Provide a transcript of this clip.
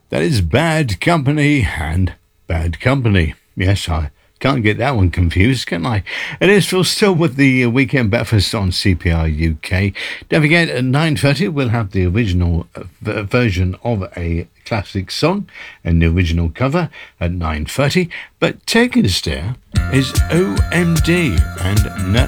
That is Bad Company and Bad Company. Yes, I can't get that one confused, can I? It is Phil Still with the Weekend Breakfast on CPR UK. Don't forget, at 9:30 we'll have the original version of a classic song and the original cover at 9:30. But taking us there is OMD and